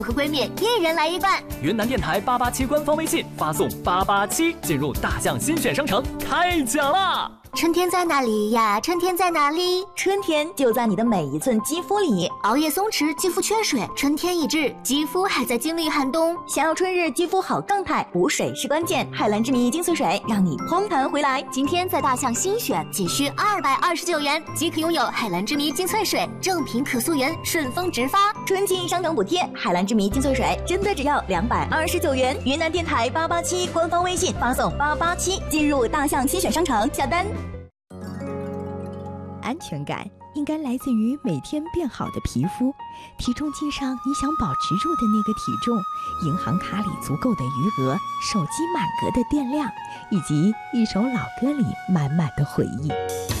和闺蜜一人来一罐。 云南电台887官方微信发送887进入大象新选商城开奖啦！ 春天在哪里呀？春天在哪里？ 春天就在你的每一寸肌肤里。 熬夜松弛，肌肤缺水，春天已至，肌肤还在经历寒冬。 想要春日肌肤好状态，补水是关键。海蓝之谜精粹水让你嘭弹回来。 今天在大象新选，仅需229元即可拥有海蓝之谜精粹水，正品可溯源，顺丰直发。 春季商城补贴，海蓝之谜精粹水真的只要229元。云南电台887官方微信发送887进入大象新选商城下单。 安全感应该来自于每天变好的皮肤，体重计上你想保持住的那个体重，银行卡里足够的余额，手机满格的电量，以及一首老歌里满满的回忆。